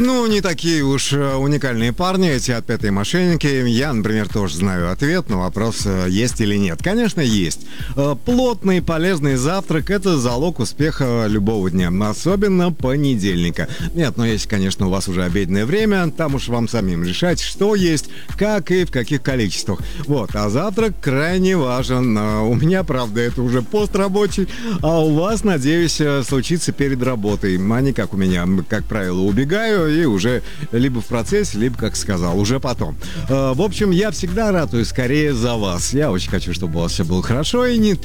Ну, не такие уж уникальные парни, эти отпетые мошенники. Я, например, тоже знаю ответ на вопрос, есть или нет. Конечно, есть. Плотный, полезный завтрак – это залог успеха любого дня, особенно понедельника. Нет, но если, конечно, у вас уже обеденное время, там уж вам самим решать, что есть, как и в каких количествах. Вот, а завтрак крайне важен. У меня, правда, это уже пострабочий, а у вас, надеюсь, случится перед работой. А не как у меня, как правило, убегаю и уже либо в процессе, либо, как сказал, уже потом. В общем, я всегда ратую скорее за вас. Я очень хочу, чтобы у вас все было хорошо и не